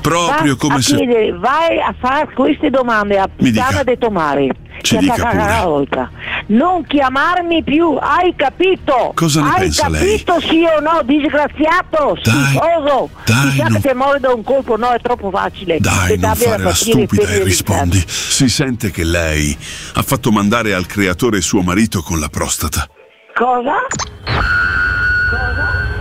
proprio come se... Vai a fare queste domande a Puttana de Tomari. Ci dica pure. Non chiamarmi più, hai capito? Cosa ne pensa lei? Hai capito sì o no, disgraziato, schifoso? Dai, non... che muore da un colpo, no, è troppo facile. Dai, non fare la stupida e rispondi. Si sente che lei ha fatto mandare al creatore suo marito con la prostata. Cosa?